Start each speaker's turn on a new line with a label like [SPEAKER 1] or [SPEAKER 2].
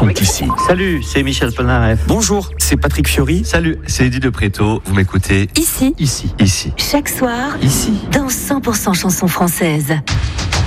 [SPEAKER 1] écoute ici.
[SPEAKER 2] Salut, c'est Michel Polnareff.
[SPEAKER 1] Bonjour, c'est Patrick Fiori.
[SPEAKER 2] Salut, c'est Eddie de Préto. Vous m'écoutez
[SPEAKER 3] Ici.
[SPEAKER 2] Ici.
[SPEAKER 3] Chaque soir.
[SPEAKER 2] Ici.
[SPEAKER 3] Dans 100% chansons françaises.